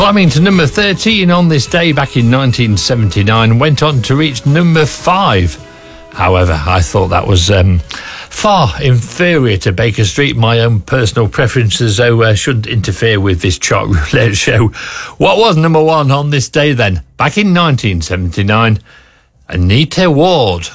Climbing to number 13 on this day back in 1979, went on to reach number 5. However, I thought that was far inferior to Baker Street. My own personal preferences, though, shouldn't interfere with this chart roulette show. What was number 1 on this day then? Back in 1979, Anita Ward.